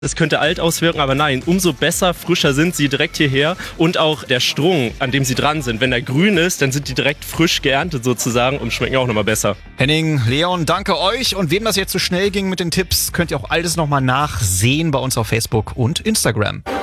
Es könnte alt auswirken, aber nein, umso besser, frischer sind sie direkt hierher. Und auch der Strung, an dem sie dran sind. Wenn der grün ist, dann sind die direkt frisch geerntet sozusagen und schmecken auch nochmal besser. Henning, Leon, danke euch. Und wem das jetzt so schnell ging mit den Tipps, könnt ihr auch alles nochmal nachsehen bei uns auf Facebook und Instagram.